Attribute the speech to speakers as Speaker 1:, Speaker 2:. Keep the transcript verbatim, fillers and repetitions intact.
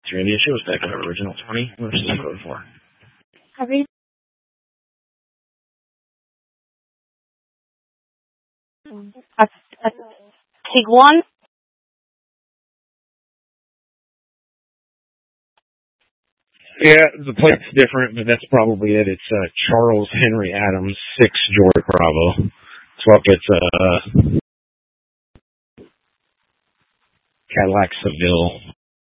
Speaker 1: Three India shows back on original twenty. What's the code for?
Speaker 2: Copy. Uh, uh, Take one.
Speaker 1: Yeah, the plate's different, but that's probably it. It's uh, Charles Henry Adams, six George Bravo. Swap it's uh, Cadillac Seville.